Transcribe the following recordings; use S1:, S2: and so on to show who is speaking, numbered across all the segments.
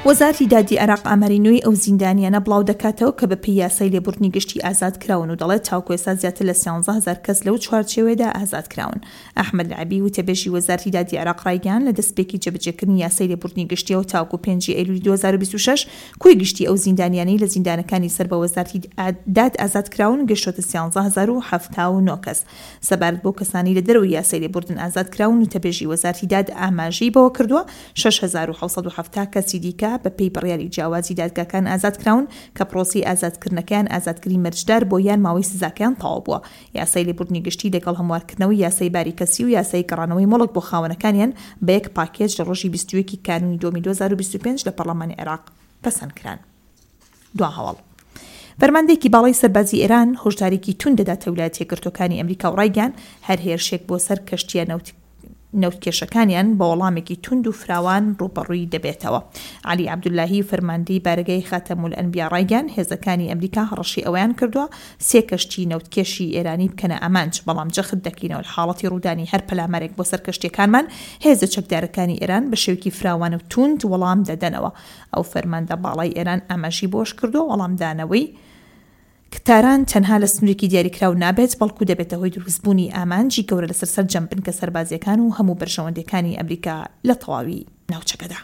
S1: وەزارەتی دادی عێراق ئامارینەوەی ئەو زیندانیانە بڵاو دەکاتەوە کە بە پێی یاسای لێبوردنی گشتی ئازاد کراون و دەڵێت تاوکو ئێستا زیاتر لە 13000 کەس لەو چوارچێوەیەدا ئازاد کراون. ئەحمەد العەبی وتەبێژی وەزارەتی دادی عێراق ڕایگەیان لە دەستپێکی جێبەجێکردنی یاسای لێبوردنی گشتیەوە تاوکو 5 ئەیلولی 2026 کوی گشتی ئەو زیندانیانەی لە زیندانەکانی سەر بە وەزارەتی داد ئازاد کراون گەشتۆتە 13079 کەس. سەبارەت بۆ کەسانی لە دەرەوەی یاسای لێبوردن ئازاد کراون وتەبێژی وەزارەتی داد ئاماژەی بەوە کردووە 6770 کەسی دیکە بە پێی بڕیاری جیاوازی دادگاکان ئازاد کراون کە پرۆسی ئازادکردنەکەیان ئازادکردنی مەرجدار بۆ یان ماوەی سزاکەیان تەواو بووە. یاسای لێبوردنی گشتی لەگەڵ هەموارکردنەوەی یاسای باری کەسی و یاسای گەڕانەوەی مۆڵک بۆ خاوەنەکانیان بە یەک پاکێج لە ڕۆژی 21 کانونی دومی 2025 لە پەرلەمانی عێراق پەسەندکران. دوا هەواڵ فەرماندەیەکی باڵای سەربازی ئێران هۆشدارێکی تون دەداتە ویلایەتە یەکگرتووەکانی ئەمریکا و ڕایگەیان هەر هێرشێک بۆ سەر کەشتیە نەوتکێشەکانیان بە وەڵامێکی تند و فراوان ڕوبەڕووی دەبێتەوە. عەلی عەبدولاهی فەرماندەی بارگەی خاتەمولئەنبیا ڕایگەیان هێزەکانی ئەمریکا هەڕەشی ئەوەیان کردووە 3 کەشتی نەوتکێشی ئێرانی بکەنە ئامانج، بەڵام جەخت دەکەینەوە لە حاڵەتی ڕوودانی هەر پەلامارێک بۆ سەر کەشتیەکانمان هێزە چەکدارەکانی ئێران بە شێوکی فراوان و توند وەڵام دەدەنەوە. ئەو فەرماندە باڵای ئێران ئاماژی بۆش کردووە وەڵامدانەوەی کتاران تەنها لە سنوورێکی دیاریکراو نابێت بەڵکو دەبێتە هۆی دروستبوونی ئامانجی گەورە لەسەر سەرجەم بنکە سەربازیەکان و هەموو بەرژەوەندەکانی ئەمریکا لە تەواوی ناوچەکەدا.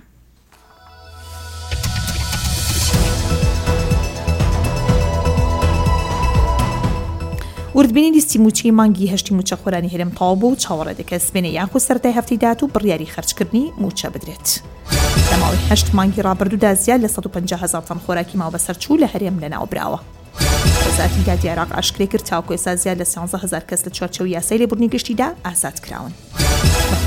S1: وردبینی لیستی موچەی مانگی هەشتی موچە خۆرانی هەرێم تەواو بوو و چاوەڕێ دەکرێت سبێنە یاخو سەرەتای هەفتەی داهات و بڕیاری خەرجکردنی موچە بدرێت. لە ماوەی 8 مانگی ڕابردوودا زیاد لە 150,000 تەن خۆراکی ماوە بەسەرچوو لە هەرێم لەناوبراوە. وەزارەتی دادی عێراق ئاشکرێ کرد تاوکو ئێستا زیاد لە 13000 کەس لە چوارچێوەی یاسای لێبوردنی گشتیدا ئازاد کراون.